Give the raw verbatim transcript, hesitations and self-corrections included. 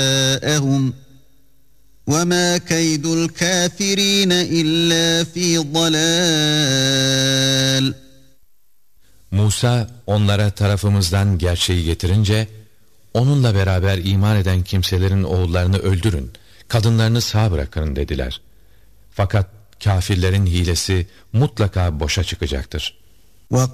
جاءهم وَمَا كَيْدُ الْكَافِرِينَ إِلَّا فِي ضَلَالٍ. Musa onlara tarafımızdan gerçeği getirince, onunla beraber iman eden kimselerin oğullarını öldürün, kadınlarını sağ bırakın dediler. Fakat kâfirlerin hilesi mutlaka boşa çıkacaktır.